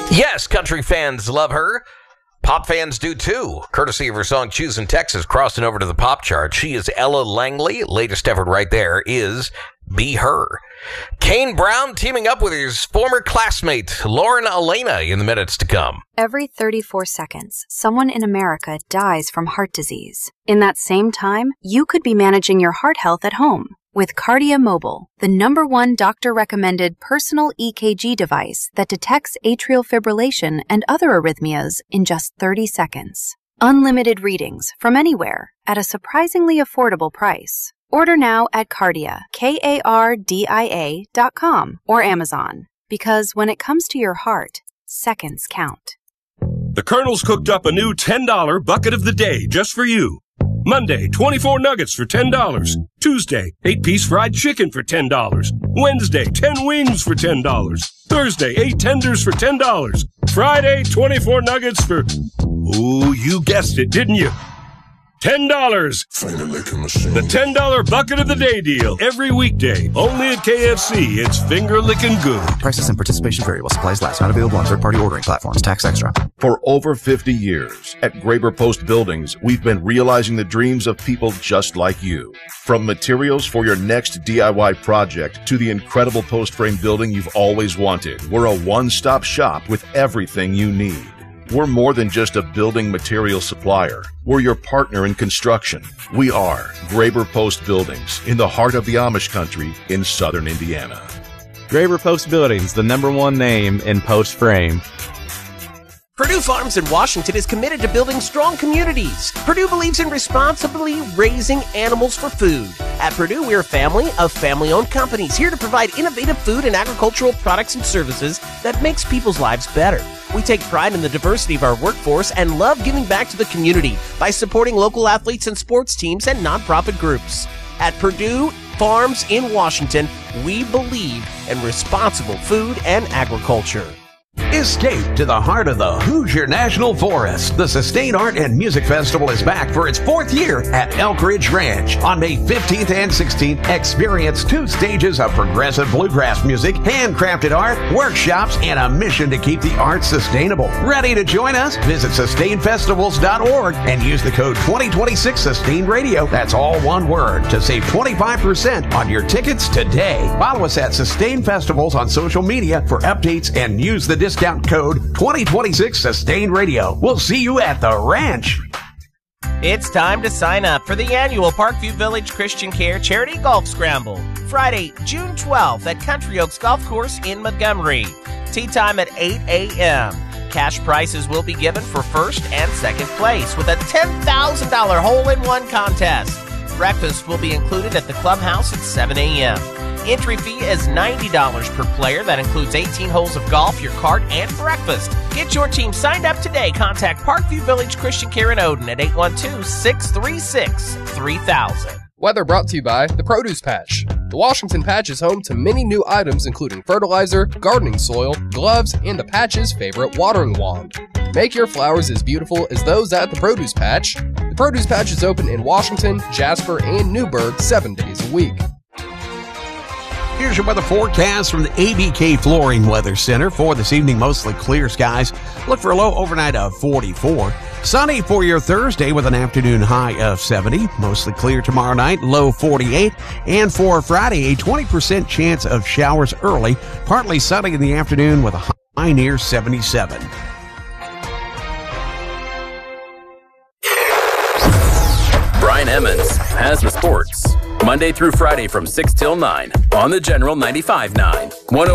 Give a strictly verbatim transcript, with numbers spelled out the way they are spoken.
Yes, country fans love her. Pop fans do too. Courtesy of her song Choosing Texas, crossing over to the pop chart. She is Ella Langley. Latest effort right there is Be Her. Kane Brown teaming up with his former classmate, Lauren Elena, in the minutes to come. Every thirty-four seconds, someone in America dies from heart disease. In that same time, you could be managing your heart health at home with Kardia Mobile, the number one doctor-recommended personal E K G device that detects atrial fibrillation and other arrhythmias in just thirty seconds. Unlimited readings from anywhere at a surprisingly affordable price. Order now at Kardia, K A R D I A dot com or Amazon. Because when it comes to your heart, seconds count. The Colonel's cooked up a new ten dollar bucket of the day just for you. Monday, twenty-four nuggets for ten dollars. Tuesday, eight piece fried chicken for ten dollars. Wednesday, ten wings for ten dollars. Thursday, eight tenders for ten dollars. Friday, twenty-four nuggets for... Ooh, you guessed it, didn't you? ten dollars. The ten dollar bucket of the day deal. Every weekday. Only at K F C. It's finger-licking good. Prices and participation vary while supplies last. Not available on third-party ordering platforms. Tax extra. For over fifty years, at Graber Post Buildings, we've been realizing the dreams of people just like you. From materials for your next D I Y project to the incredible post frame building you've always wanted, we're a one-stop shop with everything you need. We're more than just a building material supplier. We're your partner in construction. We are Graber Post Buildings in the heart of the Amish country in southern Indiana. Graber Post Buildings, the number one name in post frame. Purdue Farms in Washington is committed to building strong communities. Purdue believes in responsibly raising animals for food. At Purdue, we're a family of family-owned companies here to provide innovative food and agricultural products and services that makes people's lives better. We take pride in the diversity of our workforce and love giving back to the community by supporting local athletes and sports teams and nonprofit groups. At Purdue Farms in Washington, we believe in responsible food and agriculture. Escape to the heart of the Hoosier National Forest. The Sustained Art and Music Festival is back for its fourth year at Elk Ridge Ranch. On May fifteenth and sixteenth, experience two stages of progressive bluegrass music, handcrafted art, workshops, and a mission to keep the arts sustainable. Ready to join us? Visit sustained festivals dot org and use the code twenty twenty-six Sustained Radio. That's all one word to save twenty-five percent on your tickets today. Follow us at Sustained Festivals on social media for updates and use the discount code twenty twenty-six Sustained Radio. We'll see you at the ranch. It's time to sign up for the annual Parkview Village Christian Care Charity Golf Scramble. Friday, June twelfth at Country Oaks Golf Course in Montgomery. Tee time at eight a.m. Cash prizes will be given for first and second place with a ten thousand dollars hole-in-one contest. Breakfast will be included at the clubhouse at seven a.m. Entry fee is ninety dollars per player. That includes eighteen holes of golf, your cart, and breakfast. Get your team signed up today. Contact Parkview Village Christian Care in Odin at eight one two, six three six, three thousand. Weather brought to you by The Produce Patch. The Washington Patch is home to many new items including fertilizer, gardening soil, gloves, and the Patch's favorite watering wand. Make your flowers as beautiful as those at The Produce Patch. The Produce Patch is open in Washington, Jasper, and Newburgh seven days a week. Here's your weather forecast from the A B K Flooring Weather Center. For this evening, mostly clear skies. Look for a low overnight of forty-four. Sunny for your Thursday with an afternoon high of seventy. Mostly clear tomorrow night, low forty-eight. And for Friday, a twenty percent chance of showers early. Partly sunny in the afternoon with a high near seventy-seven. Brian Emmons has the sports. Monday through Friday from six till nine on the General ninety-five point nine.